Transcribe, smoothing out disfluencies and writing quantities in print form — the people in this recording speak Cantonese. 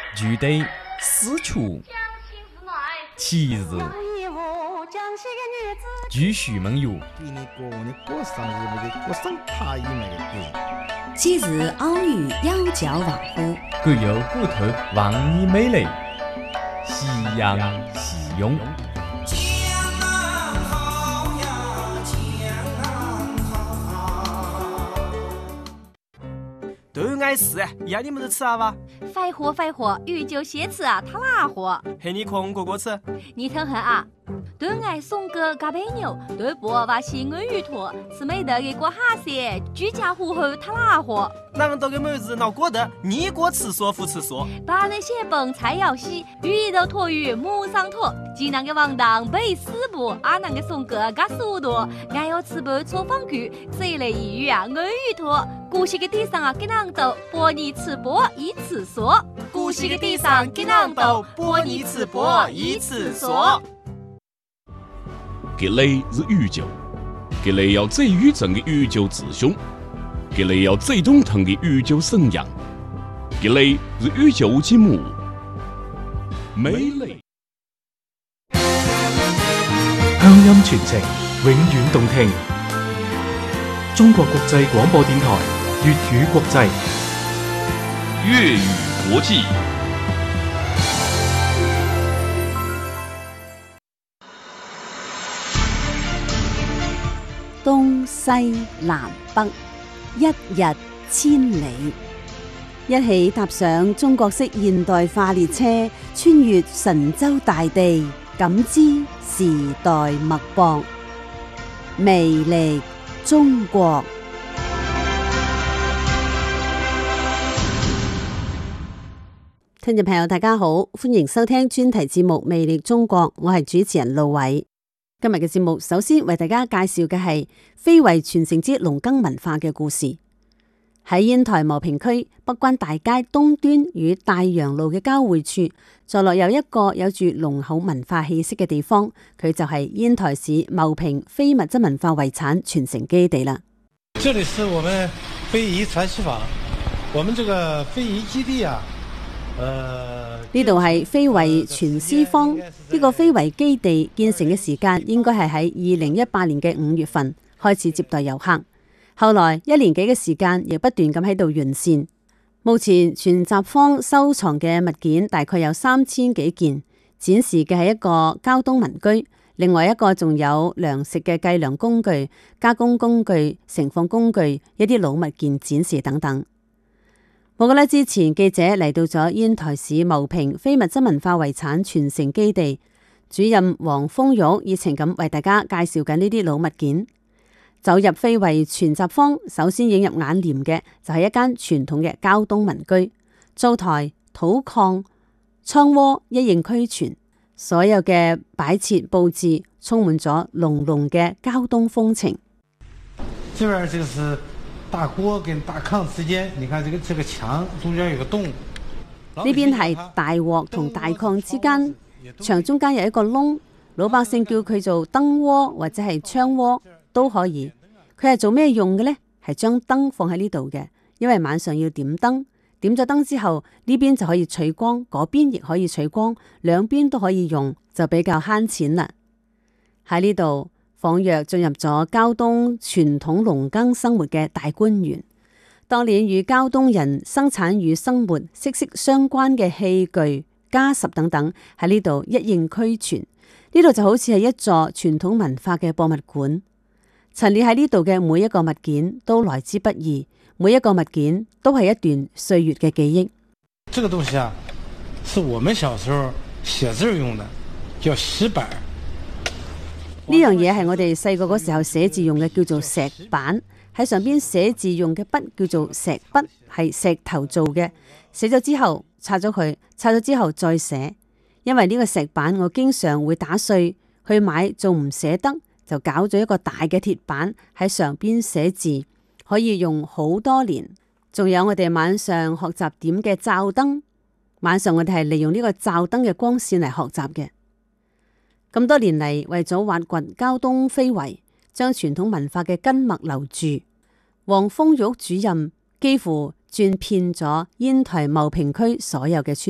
具体私处，其日继续梦游。 给你过生日那个过生太那个子。 其日偶遇妖娇王夫， 各有骨头望你美丽，夕阳戏拥。 都碍事，要你们都吃啊哇？ 快活，鱼酒蟹翅啊，他哪喝？ 嘿，你空过吃？ 你听哼啊，都爱送哥嘎白牛，对不挖起鳄鱼坨，吃美的给过哈些，居家糊后他哪喝？ 那们都给每日闹过的，你过吃说不吃说。 把那些本菜肴洗，鱼肉坨鱼母上坨，济南的王当背死不，阿南的送哥嘎速度，俺要吃不搓方具，这类一鱼啊鳄鱼坨，古稀的地上啊给囊豆，拨你吃播一次说， 古稀的地上给囊豆，拨你吃播一次说。 格雷是鱼酒，格雷要最宇正的鱼酒自凶，格雷要最懂腾的鱼酒神样，格雷是鱼酒之母，美丽。 鄉音傳情，永遠動聽。中國國際廣播電台粵語國際， 粵語國際。 東西南北，一日千里。一起踏上中國式現代化列車，穿越神州大地，感知時代脈搏，魅力中國。聽眾朋友大家好，歡迎收聽專題節目《魅力中國》，我係主持人路偉。今日嘅節目首先為大家介紹嘅係非遺傳承之農耕文化嘅故事。喺煙台牟平區北關大街東端與大洋路嘅交匯處，坐落有一個有住濃厚文化氣息嘅地方，佢就係煙台市牟平非物質文化遺產傳承基地啦。 這裡是我們非遺傳習坊，我們這個非遺基地啊， 呢度係非遺傳師坊，呢個非遺基地建成嘅時間應該係喺2018年嘅5月份開始接待遊客。後來1年幾嘅時間，亦不斷咁喺度完善。目前傳習坊收藏嘅物件大概有3000幾件，展示嘅係一個膠東民居，另外一個仲有糧食嘅計量工具、加工工具、盛放工具、一啲老物件展示等等。冇幾耐之前，記者嚟到咗煙台市牟平非物質文化遺產傳承基地，主任黃豐玉熱情咁為大家介紹緊呢啲老物件。走入非遺傳習坊，首先映入眼簾嘅就係一間傳統嘅膠東民居，灶台、土炕、倉窩一應俱全，所有嘅擺設佈置充滿咗濃濃嘅膠東風情。 這邊就是大鍋跟大炕之間，你看這個牆中間有個洞。呢邊係大鑊同大炕之間，牆中間有一個窿，老百姓叫佢做燈窩或者係窗窩都可以。佢係做咩用嘅呢？係將燈放喺呢度嘅，因為晚上要點燈，點咗燈之後呢邊就可以取光，嗰邊亦可以取光，兩邊都可以用，就比較慳錢啦。喺呢度仿若進入咗膠東傳統農耕生活嘅大觀園，當年與膠東人生產與生活息息相關嘅器具、家什等等喺呢度一應俱全。呢度就好似係一座傳統文化嘅博物館。陳列喺呢度嘅每一個物件都來之不易，每一個物件都係一段歲月嘅記憶。 這個東西啊，是我們小時候寫字用的，叫石板。 呢樣嘢係我哋細個嗰時候寫字用嘅，叫做石板。喺上邊寫字用嘅筆叫做石筆，係石頭做嘅。寫咗之後拆咗佢，拆咗之後再寫。因為呢個石板我經常會打碎去買，仲唔捨得，就搞咗一個大嘅鐵板喺上邊寫字，可以用好多年。仲有我哋晚上學習點嘅罩燈，晚上我哋係利用呢個罩燈嘅光線嚟學習嘅。咁多年嚟，為咗挖掘膠東非遺，將傳統文化嘅根脈留住，黃豐玉主任幾乎轉遍咗煙台牟平區所有嘅村。